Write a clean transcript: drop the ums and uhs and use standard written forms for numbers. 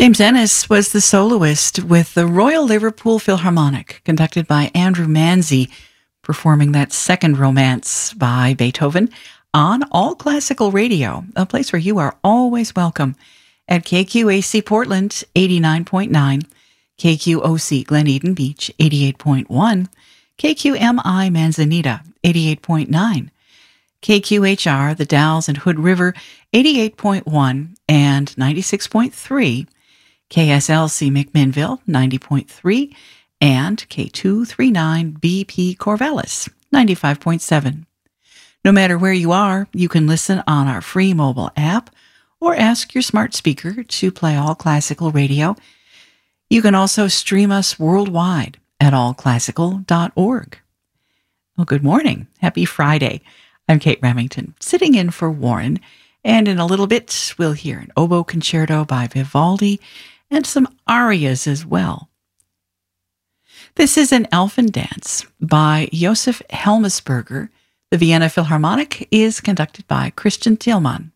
James Ennis was the soloist with the Royal Liverpool Philharmonic, conducted by Andrew Manzi, performing that second romance by Beethoven on All Classical Radio, a place where you are always welcome at KQAC Portland 89.9, KQOC Glen Eden Beach 88.1, KQMI Manzanita 88.9, KQHR The Dalles and Hood River 88.1 and 96.3, KSLC McMinnville 90.3, and K239 BP Corvallis 95.7. No matter where you are, you can listen on our free mobile app or ask your smart speaker to play All Classical Radio. You can also stream us worldwide at allclassical.org. Well, good morning. Happy Friday. I'm Kate Remington, sitting in for Warren, and in a little bit, we'll hear an oboe concerto by Vivaldi and some arias as well. This is an Elfin Dance by Josef Helmesberger. The Vienna Philharmonic is conducted by Christian Thielmann.